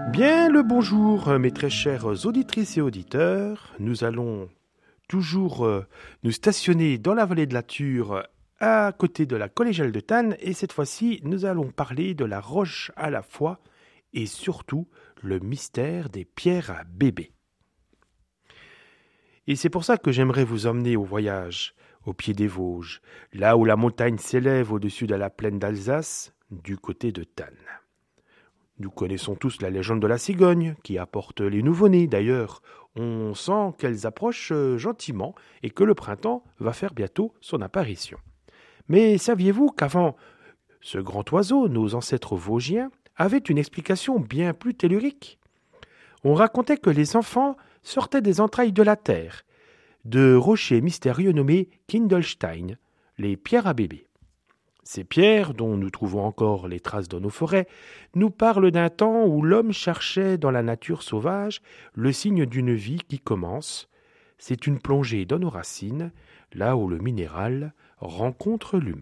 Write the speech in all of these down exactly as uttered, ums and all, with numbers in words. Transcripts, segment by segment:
Bien le bonjour, mes très chères auditrices et auditeurs. Nous allons toujours euh, nous stationner dans la vallée de la Ture, à côté de la collégiale de Tannes, et cette fois-ci, nous allons parler de la roche à la fois et surtout le mystère des pierres à bébé. Et c'est pour ça que j'aimerais vous emmener au voyage, au pied des Vosges, là où la montagne s'élève au-dessus de la plaine d'Alsace, du côté de Tannes. Nous connaissons tous la légende de la cigogne, qui apporte les nouveau-nés. D'ailleurs, on sent qu'elles approchent gentiment et que le printemps va faire bientôt son apparition. Mais saviez-vous qu'avant ce grand oiseau, nos ancêtres vosgiens avaient une explication bien plus tellurique ? On racontait que les enfants sortaient des entrailles de la terre, de rochers mystérieux nommés Kindelstein, les pierres à bébé. Ces pierres, dont nous trouvons encore les traces dans nos forêts, nous parlent d'un temps où l'homme cherchait dans la nature sauvage le signe d'une vie qui commence. C'est une plongée dans nos racines, là où le minéral rencontre l'humain.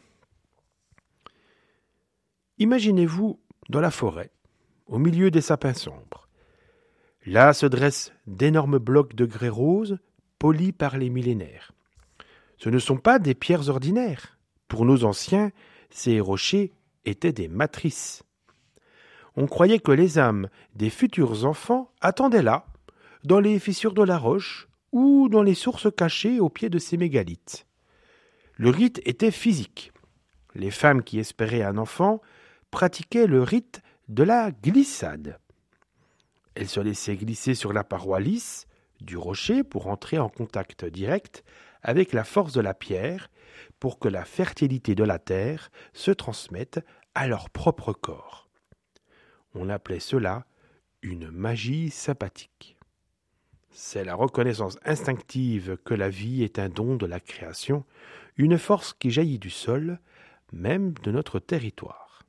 Imaginez-vous dans la forêt, au milieu des sapins sombres. Là se dressent d'énormes blocs de grès rose, polis par les millénaires. Ce ne sont pas des pierres ordinaires. Pour nos anciens, ces rochers étaient des matrices. On croyait que les âmes des futurs enfants attendaient là, dans les fissures de la roche ou dans les sources cachées au pied de ces mégalithes. Le rite était physique. Les femmes qui espéraient un enfant pratiquaient le rite de la glissade. Elles se laissaient glisser sur la paroi lisse du rocher pour entrer en contact direct avec la force de la pierre pour que la fertilité de la terre se transmette à leur propre corps. On appelait cela une magie sympathique. C'est la reconnaissance instinctive que la vie est un don de la création, une force qui jaillit du sol, même de notre territoire.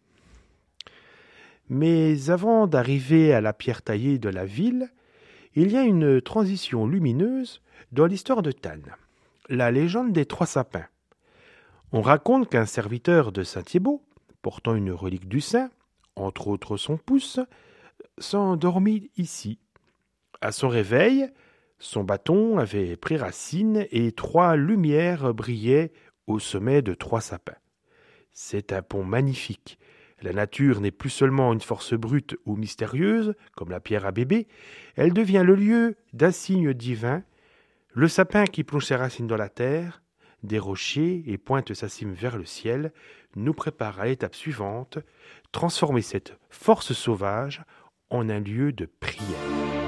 Mais avant d'arriver à la pierre taillée de la ville, il y a une transition lumineuse dans l'histoire de Tannes, la légende des trois sapins. On raconte qu'un serviteur de saint Thibaut, portant une relique du saint, entre autres son pouce, s'endormit ici. À son réveil, son bâton avait pris racine et trois lumières brillaient au sommet de trois sapins. C'est un pont magnifique. La nature n'est plus seulement une force brute ou mystérieuse, comme la pierre à bébé, elle devient le lieu d'un signe divin, le sapin qui plonge ses racines dans la terre, des rochers et pointe sa cime vers le ciel, nous prépare à l'étape suivante, transformer cette force sauvage en un lieu de prière.